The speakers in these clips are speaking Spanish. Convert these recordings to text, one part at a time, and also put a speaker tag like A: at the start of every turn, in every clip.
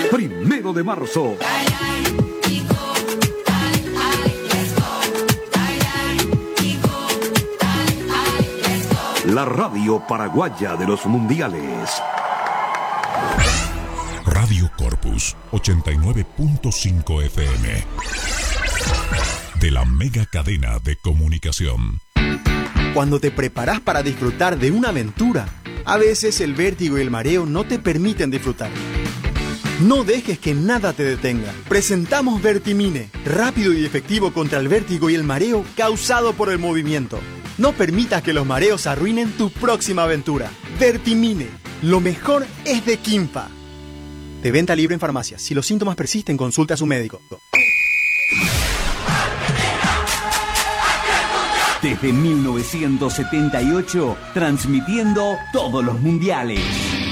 A: 1 de marzo. La radio paraguaya de los mundiales.
B: Radio Corpus 89.5 FM. De la mega cadena de comunicación.
C: Cuando te preparas para disfrutar de una aventura, a veces el vértigo y el mareo no te permiten disfrutar. No dejes que nada te detenga. Presentamos Vertimine, rápido y efectivo contra el vértigo y el mareo causado por el movimiento. No permitas que los mareos arruinen tu próxima aventura. Vertimine, lo mejor es de Quimpa. De venta libre en farmacias. Si los síntomas persisten, consulta a su médico.
D: Desde 1978, transmitiendo todos los mundiales.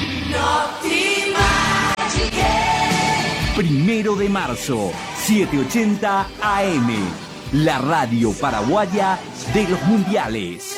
D: 1 de marzo, 7:80 AM. La radio paraguaya de los mundiales.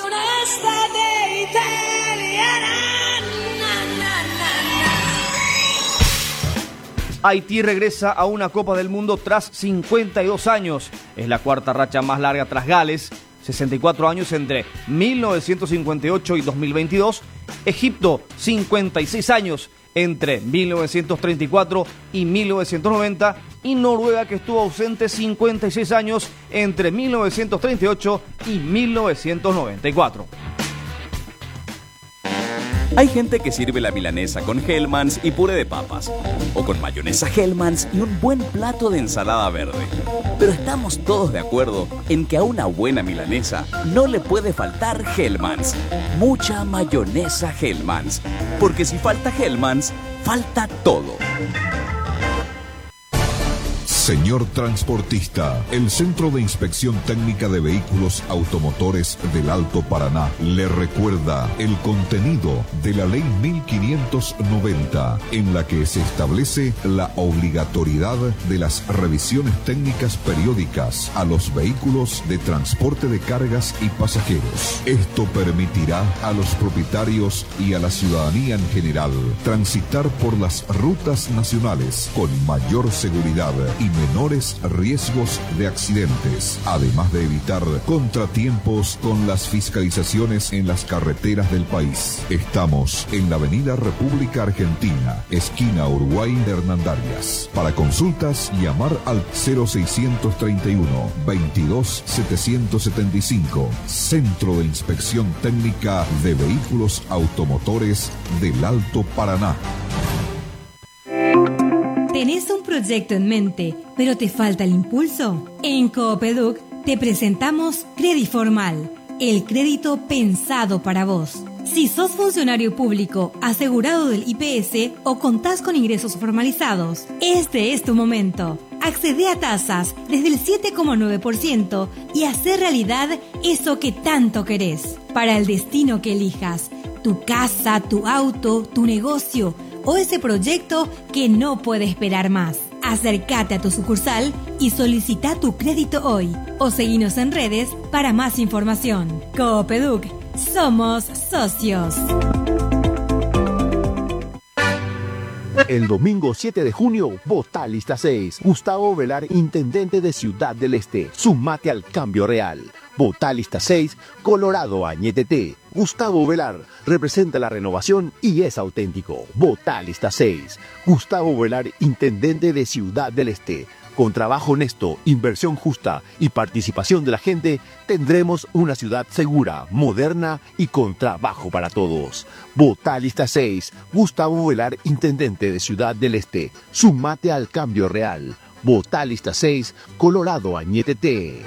E: Haití regresa a una Copa del Mundo tras 52 años. Es la cuarta racha más larga tras Gales. 64 años entre 1958 y 2022. Egipto, 56 años entre 1934 y 1990. Y Noruega, que estuvo ausente 56 años entre 1938 y 1994.
F: Hay gente que sirve la milanesa con Hellmann's y puré de papas, o con mayonesa Hellmann's y un buen plato de ensalada verde. Pero estamos todos de acuerdo en que a una buena milanesa no le puede faltar Hellmann's. Mucha mayonesa Hellmann's, porque si falta Hellmann's, falta todo.
B: Señor transportista, el Centro de Inspección Técnica de Vehículos Automotores del Alto Paraná le recuerda el contenido de la Ley 1590, en la que se establece la obligatoriedad de las revisiones técnicas periódicas a los vehículos de transporte de cargas y pasajeros. Esto permitirá a los propietarios y a la ciudadanía en general transitar por las rutas nacionales con mayor seguridad y menores riesgos de accidentes, además de evitar contratiempos con las fiscalizaciones en las carreteras del país. Estamos en la Avenida República Argentina, esquina Uruguay de Hernandarias. Para consultas, llamar al 0631 22 775. Centro de Inspección Técnica de Vehículos Automotores del Alto Paraná.
G: ¿Tenés un proyecto en mente, pero te falta el impulso? En Coopeduc te presentamos Crediformal, el crédito pensado para vos. Si sos funcionario público, asegurado del IPS o contás con ingresos formalizados, este es tu momento. Accede a tasas desde el 7,9% y hacer realidad eso que tanto querés. Para el destino que elijas, tu casa, tu auto, tu negocio o ese proyecto que no puede esperar más. Acércate a tu sucursal y solicita tu crédito hoy o seguinos en redes para más información. Coopeduc, somos socios.
H: El domingo 7 de junio, vota lista 6. Gustavo Velar, intendente de Ciudad del Este. Sumate al cambio real. Vota lista 6, Colorado Añetete. Gustavo Velar representa la renovación y es auténtico. Vota lista 6. Gustavo Velar, intendente de Ciudad del Este. Con trabajo honesto, inversión justa y participación de la gente, tendremos una ciudad segura, moderna y con trabajo para todos. Vota lista 6. Gustavo Velar, intendente de Ciudad del Este. Sumate al cambio real. Vota lista 6, Colorado Añetete.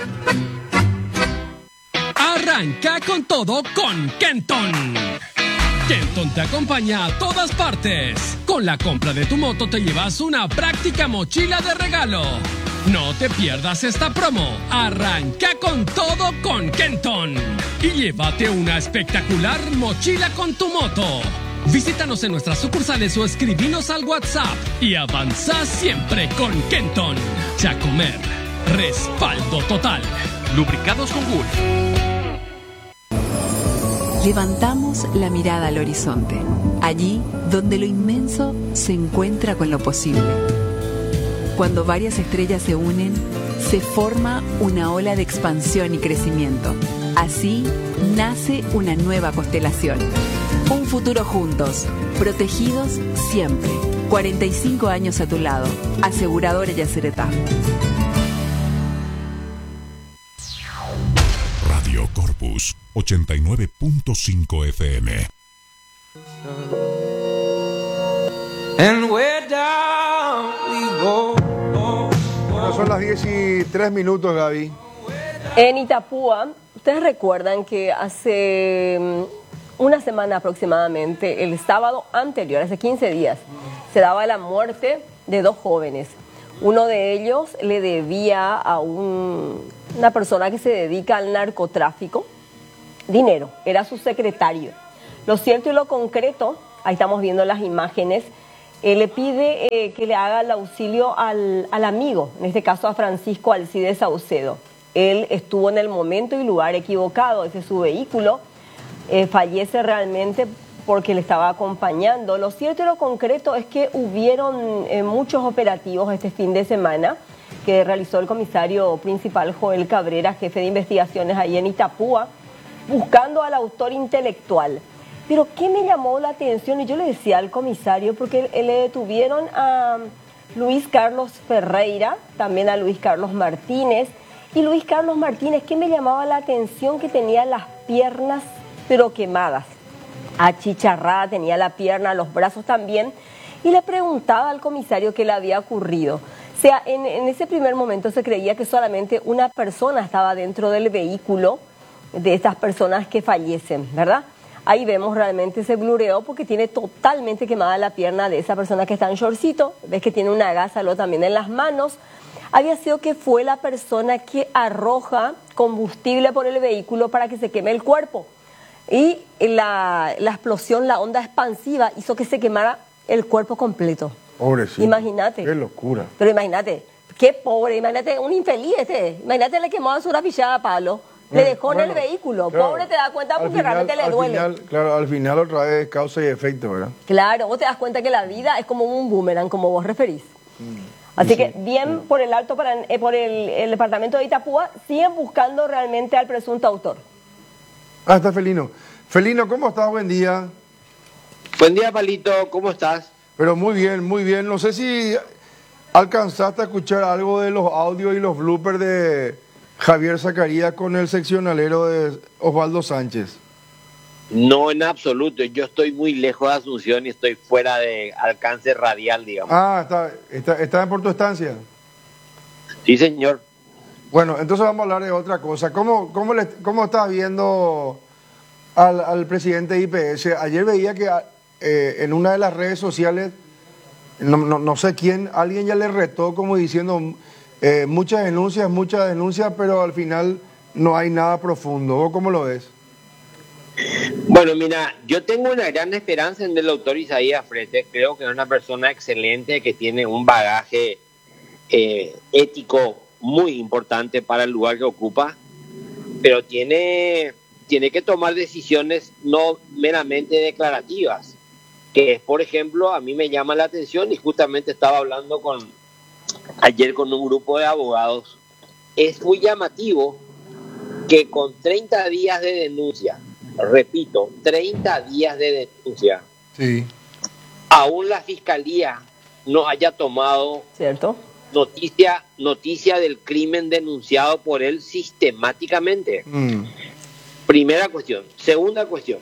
I: Arranca con todo con Kenton. Kenton te acompaña a todas partes. Con la compra de tu moto te llevas una práctica mochila de regalo. No te pierdas esta promo. Arranca con todo con Kenton y llévate una espectacular mochila con tu moto. Visítanos en nuestras sucursales o escribinos al WhatsApp y avanza siempre con Kenton. Chacomer, respaldo total. Lubricados con Gulf.
J: Levantamos la mirada al horizonte. allí donde lo inmenso se encuentra con lo posible. Cuando varias estrellas se unen, se forma una ola de expansión y crecimiento. Así nace una nueva constelación. Un futuro juntos, protegidos siempre. 45 años a tu lado. Aseguradora Yacyretá.
K: Radio Corpus 89.5 FM.
L: And where down we go.
M: Bueno, son las 10:03, Gaby.
N: En Itapúa, ustedes recuerdan que hace una semana aproximadamente, el sábado anterior, hace 15 días, se daba la muerte de 2 jóvenes. Uno de ellos le debía a una persona que se dedica al narcotráfico dinero, era su secretario. Lo cierto y lo concreto, ahí estamos viendo las imágenes, le pide que le haga el auxilio al amigo, en este caso a Francisco Alcides Saucedo. Él estuvo en el momento y lugar equivocado, ese es su vehículo, fallece realmente porque le estaba acompañando. Lo cierto y lo concreto es que hubieron muchos operativos este fin de semana que realizó el comisario principal Joel Cabrera, jefe de investigaciones ahí en Itapúa, buscando al autor intelectual. Pero ¿qué me llamó la atención? Y yo le decía al comisario, porque le detuvieron a Luis Carlos Ferreira, también a Luis Carlos Martínez. Y Luis Carlos Martínez, ¿qué me llamaba la atención? Que tenía las piernas pero quemadas, achicharrada, tenía la pierna, los brazos también. Y le preguntaba al comisario qué le había ocurrido. O sea, en ese primer momento se creía que solamente una persona estaba dentro del vehículo de estas personas que fallecen, ¿verdad? Ahí vemos realmente ese blureo porque tiene totalmente quemada la pierna de esa persona que está en shortcito. Ves que tiene una gasa también en las manos. Había sido que fue la persona que arroja combustible por el vehículo para que se queme el cuerpo. Y la explosión, la onda expansiva, hizo que se quemara el cuerpo completo.
M: Pobrecito.
N: Imagínate.
M: Qué locura.
N: Pero imagínate, qué pobre, imagínate, un infeliz Imagínate, le quemó a su pillada a palo. Le dejó en el vehículo. Claro, pobre, te das cuenta porque realmente le duele.
M: Al final otra vez causa y efecto, ¿verdad?
N: Claro, vos te das cuenta que la vida es como un boomerang, como vos referís. Así que bien por el alto, por el departamento de Itapúa, siguen buscando realmente al presunto autor.
M: Ah, está Felino. Felino, ¿cómo estás? Buen día.
O: Buen día, Palito. ¿Cómo estás?
M: Pero muy bien, muy bien. No sé si alcanzaste a escuchar algo de los audios y los bloopers de Javier Zacarías con el seccionalero de Osvaldo Sánchez.
O: No, en absoluto. Yo estoy muy lejos de Asunción y estoy fuera de alcance radial, digamos.
M: Ah, ¿está en Puerto Estancia?
O: Sí, señor.
M: Bueno, entonces vamos a hablar de otra cosa. ¿Cómo estás viendo al presidente de IPS? Ayer veía que en una de las redes sociales, no sé quién, alguien ya le retó como diciendo muchas denuncias, pero al final no hay nada profundo. ¿Vos cómo lo ves?
O: Bueno, mira, yo tengo una gran esperanza en el doctor Isaías Frete. Creo que es una persona excelente que tiene un bagaje ético muy importante para el lugar que ocupa, pero tiene que tomar decisiones no meramente declarativas, que es, por ejemplo, a mí me llama la atención, y justamente estaba hablando ayer con un grupo de abogados. Es muy llamativo que con 30 días de denuncia, repito, 30 días de denuncia,
M: sí,
O: aún la fiscalía no haya tomado noticia del crimen denunciado por él sistemáticamente. Primera cuestión. Segunda cuestión.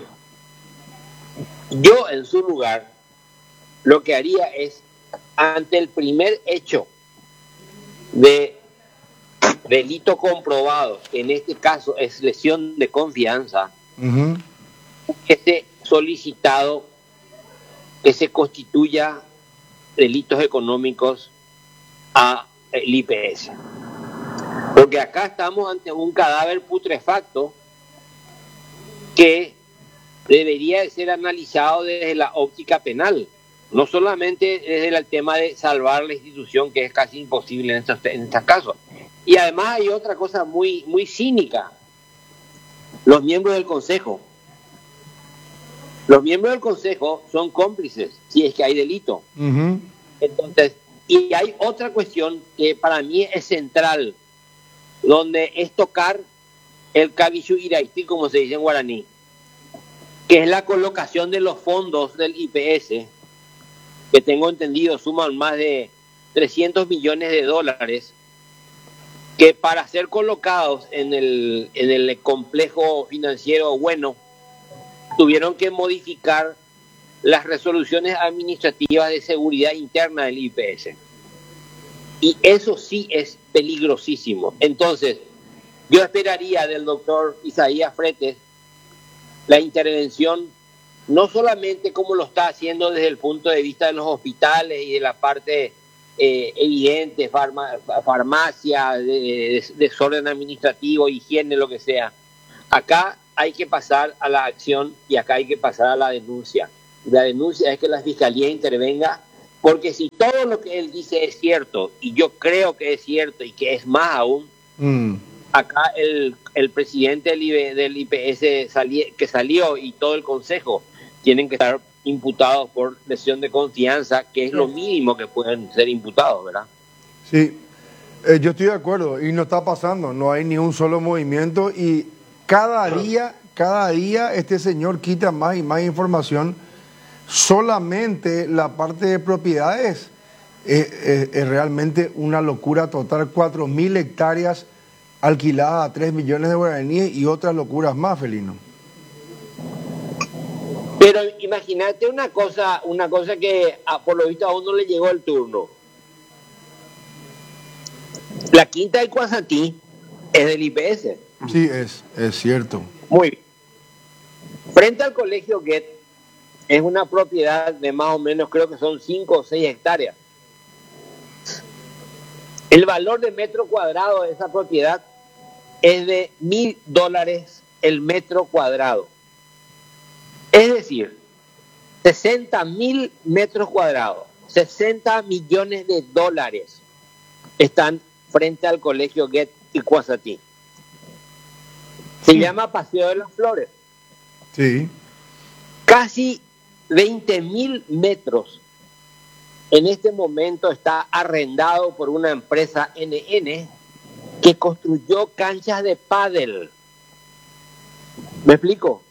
O: Yo, en su lugar, lo que haría es, ante el primer hecho de delito comprobado, en este caso es lesión de confianza, que solicitado que se constituya delitos económicos a el IPS. Porque acá estamos ante un cadáver putrefacto que debería de ser analizado desde la óptica penal, no solamente desde el tema de salvar la institución, que es casi imposible en estos casos. Y además hay otra cosa muy, muy cínica. Los miembros del Consejo Los miembros del Consejo son cómplices si es que hay delito. Entonces, y hay otra cuestión que para mí es central, donde es tocar el cabillo iraití, como se dice en guaraní, que es la colocación de los fondos del IPS, que tengo entendido suman más de 300 millones de dólares, que para ser colocados en el complejo financiero bueno, tuvieron que modificar las resoluciones administrativas de seguridad interna del IPS. Y eso sí es peligrosísimo. Entonces, yo esperaría del doctor Isaías Fretes la intervención, no solamente como lo está haciendo desde el punto de vista de los hospitales y de la parte evidente, farmacia, desorden administrativo, higiene, lo que sea. Acá hay que pasar a la acción y acá hay que pasar a la denuncia. La denuncia es que la Fiscalía intervenga, porque si todo lo que él dice es cierto, y yo creo que es cierto y que es más aún, acá el presidente del IPS que salió y todo el consejo tienen que estar imputados por lesión de confianza, que es lo mínimo que pueden ser imputados, ¿verdad?
M: Sí, yo estoy de acuerdo y no está pasando, no hay ni un solo movimiento y cada día este señor quita más y más información. Solamente la parte de propiedades es realmente una locura total, 4.000 hectáreas alquiladas a 3 millones de guaraníes y otras locuras más, Felino.
O: Pero imagínate una cosa que por lo visto a uno le llegó el turno. La quinta del Cuazatí es del IPS.
M: Sí, es cierto.
O: Muy bien. Frente al colegio Goethe es una propiedad de más o menos, creo que son 5 o 6 hectáreas. El valor de metro cuadrado de esa propiedad es de $1,000 el metro cuadrado. Es decir, 60.000 metros cuadrados, 60 millones de dólares están frente al colegio Goethe y Cuazatí. Se llama Paseo de las Flores.
M: Sí.
O: Casi 20.000 metros en este momento está arrendado por una empresa NN que construyó canchas de pádel. ¿Me explico?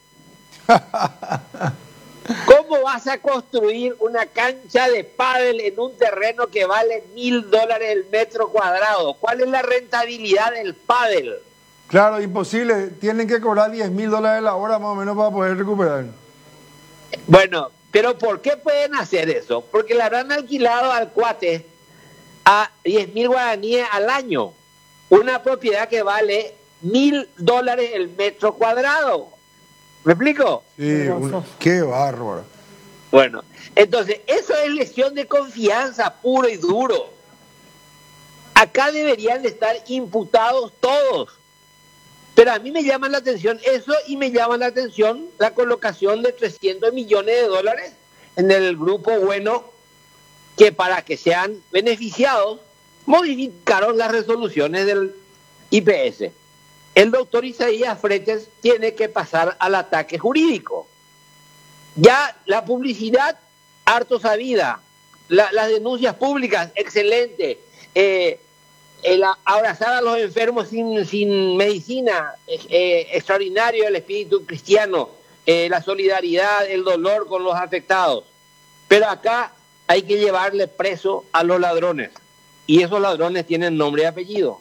O: ¿Cómo vas a construir una cancha de pádel en un terreno que vale $1,000 el metro cuadrado? ¿Cuál es la rentabilidad del pádel?
M: Claro, imposible. Tienen que cobrar $10,000 la hora más o menos para poder recuperar.
O: Bueno, pero ¿por qué pueden hacer eso? Porque le habrán alquilado al cuate a 10.000 guaraníes al año. Una propiedad que vale $1,000 el metro cuadrado. ¿Me explico?
M: Sí, qué bárbaro.
O: Bueno, entonces, eso es lesión de confianza puro y duro. Acá deberían de estar imputados todos. Pero a mí me llama la atención eso y me llama la atención la colocación de 300 millones de dólares en el grupo bueno, que para que sean beneficiados modificaron las resoluciones del IPS. El doctor Isaías Fretes tiene que pasar al ataque jurídico. Ya la publicidad, harto sabida, las denuncias públicas, excelente. El abrazar a los enfermos sin medicina, extraordinario el espíritu cristiano, la solidaridad, el dolor con los afectados. Pero acá hay que llevarle preso a los ladrones. Y esos ladrones tienen nombre y apellido.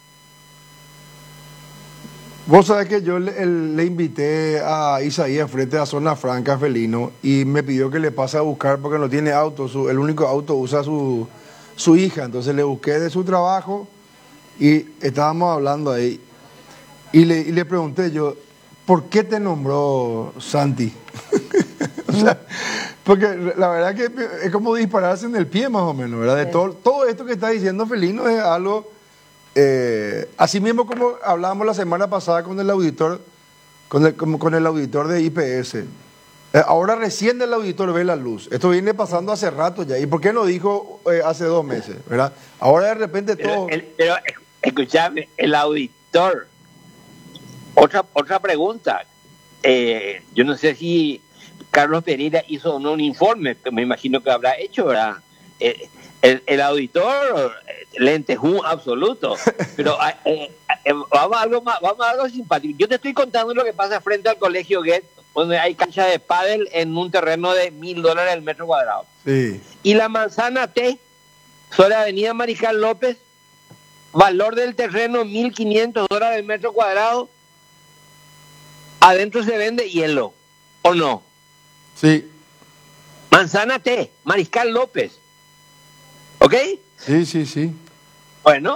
M: Vos sabés que yo le invité a Isaías Fretes a Zona Franca, Felino, y me pidió que le pase a buscar porque no tiene auto. El único auto usa su hija. Entonces le busqué de su trabajo y estábamos hablando ahí. Y le pregunté yo, ¿por qué te nombró Santi? O sea, porque la verdad que es como dispararse en el pie más o menos, ¿verdad? De todo esto que está diciendo Felino es algo... así mismo como hablábamos la semana pasada con el auditor con el auditor de IPS, ahora recién el auditor ve la luz. Esto viene pasando hace rato ya. ¿Y por qué no dijo hace 2 meses? ¿Verdad? Ahora de repente todo...
O: Pero escuchame, el auditor, otra pregunta, yo no sé si, Carlos Pereira hizo un informe que me imagino que habrá hecho, ¿verdad? El auditor, lentejú absoluto. Pero vamos a algo simpático. Yo te estoy contando lo que pasa frente al colegio Goethe, donde hay cancha de pádel en un terreno de $1.000 el metro cuadrado.
M: Sí.
O: Y la manzana T, sobre Avenida Mariscal López, valor del terreno $1.500 el metro cuadrado. Adentro se vende hielo, ¿o no?
M: Sí.
O: Manzana T, Mariscal López. ¿Ok?
M: Sí, sí, sí.
O: Bueno,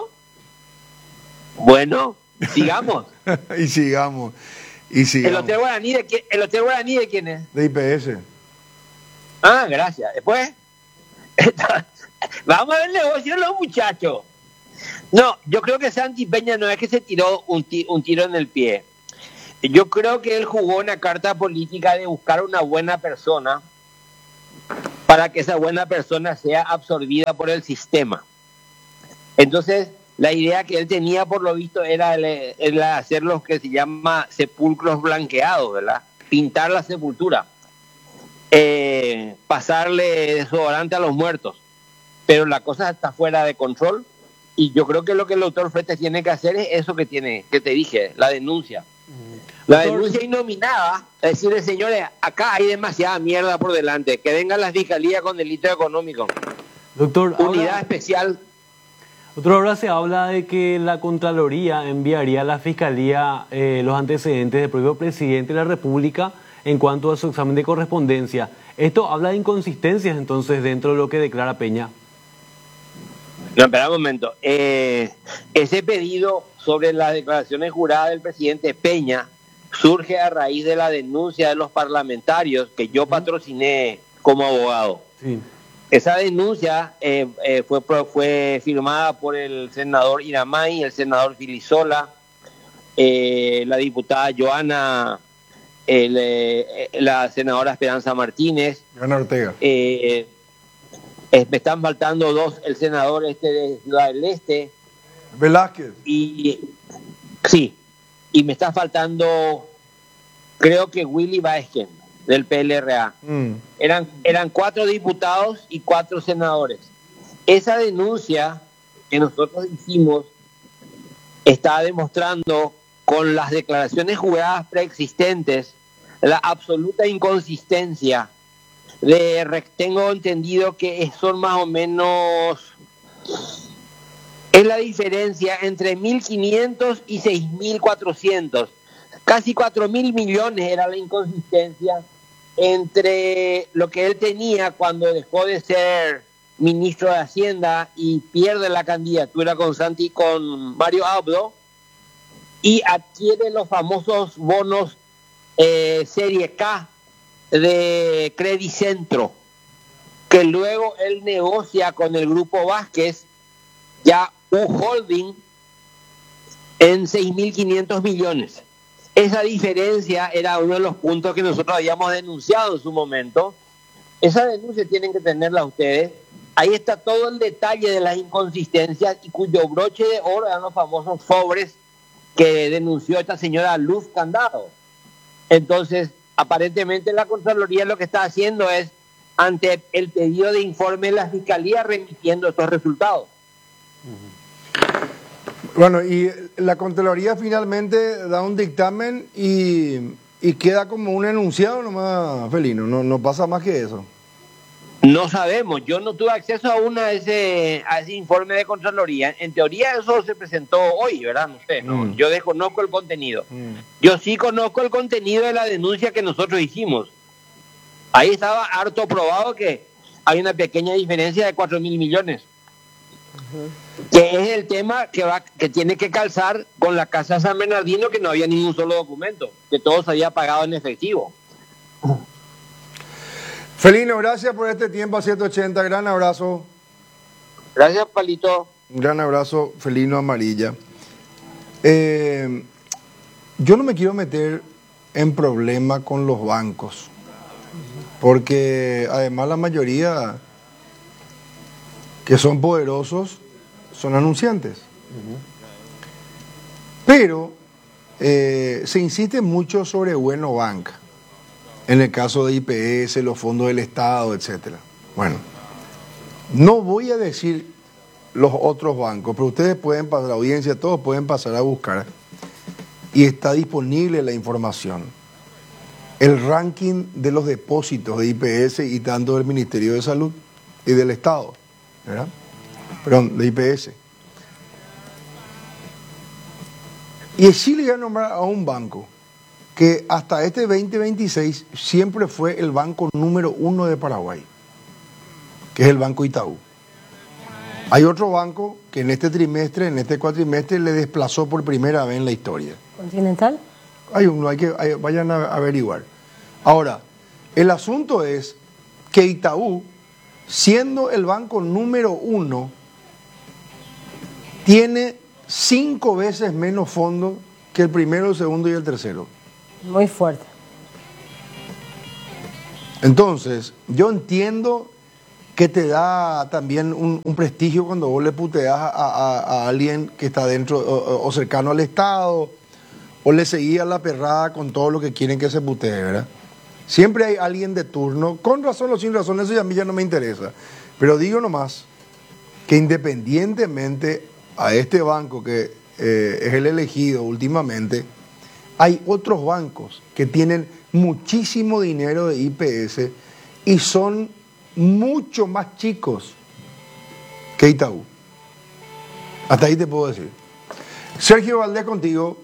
O: sigamos.
M: Y sigamos.
O: ¿El Hotel Guaraní de quién es?
M: De IPS.
O: Ah, gracias. Después, vamos a ver el negocio de los muchachos. No, yo creo que Santi Peña no es que se tiró un tiro en el pie. Yo creo que él jugó una carta política de buscar una buena persona para que esa buena persona sea absorbida por el sistema. Entonces, la idea que él tenía, por lo visto, era hacer lo que se llama sepulcros blanqueados, ¿verdad? Pintar la sepultura. Pasarle desodorante a los muertos. Pero la cosa está fuera de control y yo creo que lo que el doctor Freites tiene que hacer es eso que te dije, la denuncia. La denuncia innominada, es decirle, señores, acá hay demasiada mierda por delante, que vengan las fiscalías con delito económico.
P: Doctor,
O: unidad especial.
P: Doctor, ahora se habla de que la Contraloría enviaría a la Fiscalía los antecedentes del propio presidente de la República en cuanto a su examen de correspondencia. Esto habla de inconsistencias entonces dentro de lo que declara Peña.
O: No, espera un momento. Ese pedido sobre las declaraciones juradas del presidente Peña surge a raíz de la denuncia de los parlamentarios que yo patrociné como abogado. Sí. Esa denuncia fue firmada por el senador Iramay, el senador Filisola, la diputada Joana, la senadora Esperanza Martínez.
M: Joana Ortega.
O: Me están faltando dos, el senador de Ciudad del Este.
M: Velázquez.
O: Sí, y me está faltando, creo que Willy Baesken, del PLRA. Eran 4 diputados y 4 senadores. Esa denuncia que nosotros hicimos está demostrando con las declaraciones juradas preexistentes la absoluta inconsistencia. Tengo entendido que son más o menos, es la diferencia entre 1.500 y 6.400, casi 4.000 millones era la inconsistencia entre lo que él tenía cuando dejó de ser ministro de Hacienda y pierde la candidatura con Mario Abdo y adquiere los famosos bonos Serie K de Credicentro, que luego él negocia con el Grupo Vázquez, ya Holding, en 6.500 millones. Esa diferencia era uno de los puntos que nosotros habíamos denunciado en su momento. Esa denuncia tienen que tenerla ustedes. Ahí está todo el detalle de las inconsistencias y cuyo broche de oro eran los famosos sobres que denunció esta señora Luz Candado. Entonces, aparentemente la Contraloría lo que está haciendo es, ante el pedido de informe de la Fiscalía, remitiendo estos resultados.
M: Bueno, y la Contraloría finalmente da un dictamen y queda como un enunciado nomás, Felino, no pasa más que eso.
O: No sabemos, yo no tuve acceso aún a ese informe de Contraloría. En teoría eso se presentó hoy, ¿verdad? No sé, yo desconozco el contenido. Yo sí conozco el contenido de la denuncia que nosotros hicimos. Ahí estaba harto probado que hay una pequeña diferencia de 4.000 millones. Que es el tema que tiene que calzar con la Casa San Bernardino, que no había ningún solo documento, que todo se había pagado en efectivo.
M: Felino, gracias por este tiempo a 780, gran abrazo.
O: Gracias, Palito.
M: Un gran abrazo, Felino Amarilla. Yo no me quiero meter en problema con los bancos, porque además la mayoría que son poderosos son anunciantes. Pero se insiste mucho sobre Bueno Bank. en el caso de IPS, los fondos del Estado, etcétera. Bueno, no voy a decir los otros bancos, pero ustedes pueden pasar, la audiencia, todos pueden pasar a buscar y está disponible la información. El ranking de los depósitos de IPS y tanto del Ministerio de Salud y del Estado, ¿verdad? Perdón, de IPS. Y sí le voy a nombrar a un banco que hasta este 2026 siempre fue el banco número 1 de Paraguay, que es el Banco Itaú. Hay otro banco que en este trimestre, en este cuatrimestre, le desplazó por primera vez en la historia.
N: ¿Continental?
M: Hay uno, vayan a averiguar. Ahora, el asunto es que Itaú, siendo el banco número 1, tiene 5 veces menos fondos que el primero, el segundo y el tercero.
N: Muy fuerte.
M: Entonces, yo entiendo que te da también un prestigio cuando vos le puteas a alguien que está dentro o cercano al Estado, o le seguías la perrada con todo lo que quieren que se putee, ¿verdad? Siempre hay alguien de turno, con razón o sin razón, eso ya a mí ya no me interesa. Pero digo nomás que independientemente a este banco que es el elegido últimamente, hay otros bancos que tienen muchísimo dinero de IPS y son mucho más chicos que Itaú. Hasta ahí te puedo decir. Sergio Valdés, contigo.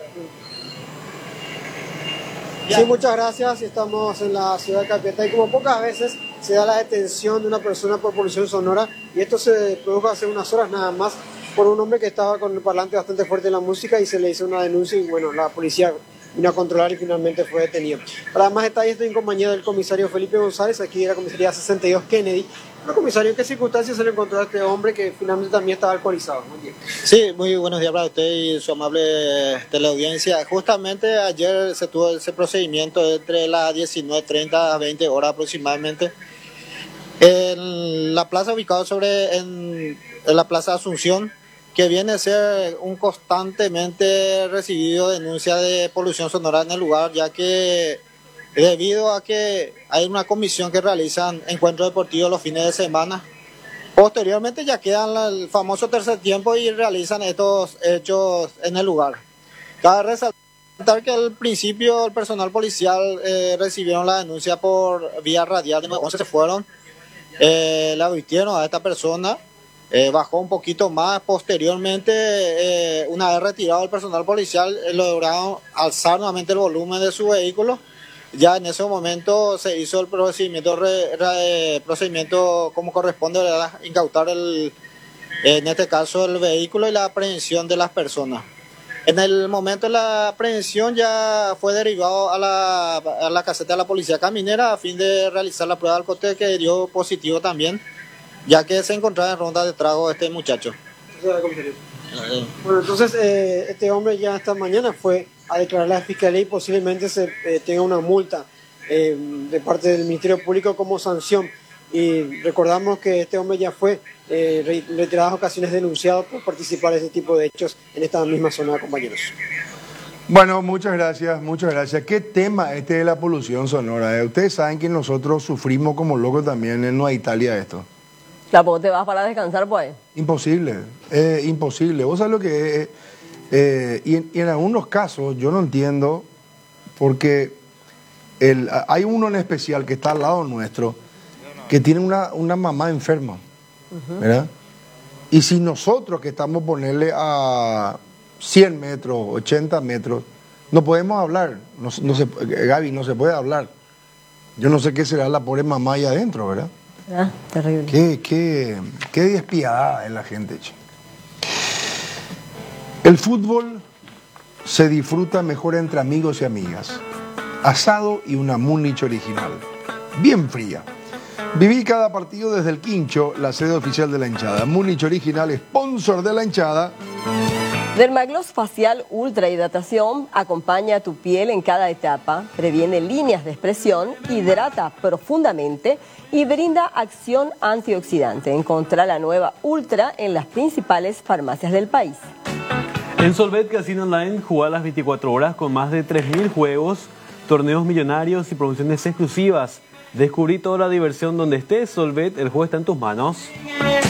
Q: Sí, muchas gracias. Estamos en la ciudad de Capiatá y como pocas veces se da la detención de una persona por polución sonora, y esto se produjo hace unas horas nada más por un hombre que estaba con el parlante bastante fuerte en la música y se le hizo una denuncia y bueno, la policía vino a controlar y finalmente fue detenido. Para más detalles estoy en compañía del comisario Felipe González, aquí de la comisaría 62 Kennedy. Bueno, comisario, ¿en qué circunstancias se le encontró a este hombre que finalmente también estaba alcoholizado? Buen día.
R: Sí, muy buenos días para usted y su amable teleaudiencia. Justamente ayer se tuvo ese procedimiento entre las 19:30 a 20 horas aproximadamente en la plaza ubicada en la plaza Asunción, que viene a ser un constantemente recibido denuncia de polución sonora en el lugar, ya que debido a que hay una comisión que realizan encuentros deportivos los fines de semana, posteriormente ya quedan el famoso tercer tiempo y realizan estos hechos en el lugar. Cabe resaltar que al principio el personal policial recibieron la denuncia por vía radial, entonces se fueron, le advirtieron a esta persona. Bajó un poquito más, posteriormente una vez retirado el personal policial lograron alzar nuevamente el volumen de su vehículo. Ya en ese momento se hizo el procedimiento como corresponde, ¿verdad? Incautar en este caso el vehículo y la aprehensión de las personas. En el momento de la aprehensión ya fue derivado a la caseta de la policía caminera a fin de realizar la prueba de alcohol, que dio positivo también, ya que se encontraba en ronda de trago este muchacho.
Q: Bueno, entonces este hombre ya esta mañana fue a declarar a la fiscalía y posiblemente se tenga una multa de parte del Ministerio Público como sanción. Y recordamos que este hombre ya fue reiteradas ocasiones denunciado por participar en ese tipo de hechos en esta misma zona, compañeros.
M: Bueno, muchas gracias, muchas gracias. ¿Qué tema este de la polución sonora? Ustedes saben que nosotros sufrimos como locos también en Nueva Italia esto.
N: ¿Tampoco te vas para descansar, pues?
M: Imposible, imposible. Vos sabés lo que es. Y en algunos casos yo no entiendo, porque hay uno en especial que está al lado nuestro, que tiene una mamá enferma, ¿verdad? Y si nosotros que estamos ponerle a 100 metros, 80 metros, no podemos hablar, Gaby, no se puede hablar. Yo no sé qué será la pobre mamá ahí adentro, ¿verdad?
N: Ah, terrible.
M: Qué despiadada es la gente, che. El fútbol se disfruta mejor entre amigos y amigas. Asado y una Múnich original, bien fría. Viví cada partido desde el Quincho, la sede oficial de la hinchada. Múnich original, sponsor de la hinchada.
N: Dermagloss Facial Ultra Hidratación acompaña a tu piel en cada etapa, previene líneas de expresión, hidrata profundamente y brinda acción antioxidante. Encontrá la nueva Ultra en las principales farmacias del país.
P: En Solvet Casino Online, juega las 24 horas con más de 3.000 juegos, torneos millonarios y promociones exclusivas. Descubrí toda la diversión donde estés. Solvet, el juego está en tus manos.